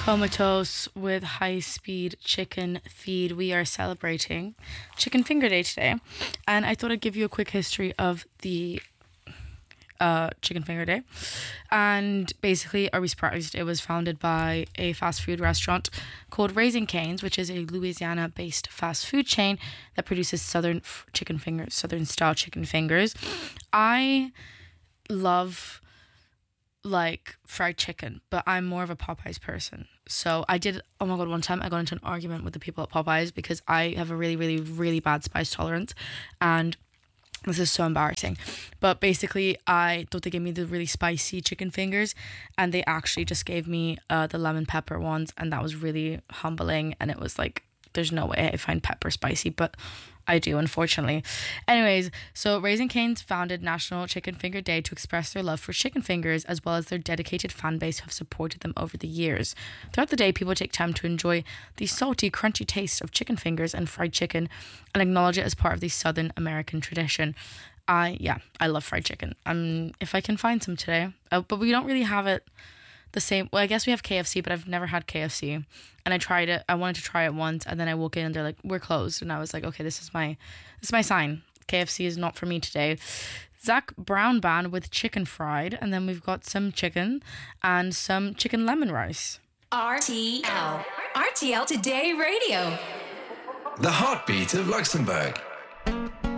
Comatose with high speed chicken feed. We are celebrating Chicken Finger Day today, and I thought I'd give you a quick history of the Chicken Finger Day. And basically, are we surprised? It was founded by a fast food restaurant called Raising Cane's, which is a Louisiana based fast food chain that produces southern style chicken fingers. I love like fried chicken, but I'm more of a Popeyes person. So oh my god, one time I got into an argument with the people at Popeyes because I have a really, really, really bad spice tolerance, and this is so embarrassing. But basically, I thought they gave me the really spicy chicken fingers, and they actually just gave me the lemon pepper ones, and that was really humbling. And it was like, there's no way I find pepper spicy, but I do, unfortunately. Anyways, so Raising Cane's founded National Chicken Finger Day to express their love for chicken fingers, as well as their dedicated fan base who have supported them over the years. Throughout the day, people take time to enjoy the salty, crunchy taste of chicken fingers and fried chicken and acknowledge it as part of the Southern American tradition. I love fried chicken. If I can find some today, but we don't really have it the same. Well, I guess we have KFC, but I've never had KFC, and I tried it. I wanted to try it once, and then I woke in and they're like, we're closed, and I was like, okay, this is my sign. KFC is not for me today. Zach Brown Band with chicken fried, and then we've got some chicken and some chicken lemon rice. RTL Today Radio, the heartbeat of Luxembourg.